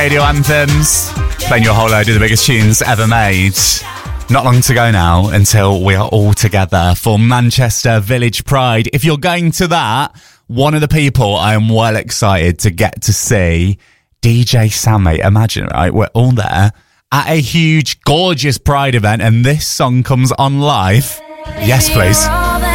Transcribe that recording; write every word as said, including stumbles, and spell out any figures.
Radio anthems, playing your whole load of the biggest tunes ever made. Not long to go now until we are all together for Manchester Village Pride. If you're going to that, one of the people I am well excited to get to see, D J Sam, mate. Imagine, right? We're all there at a huge, gorgeous Pride event and this song comes on live. Yes, please.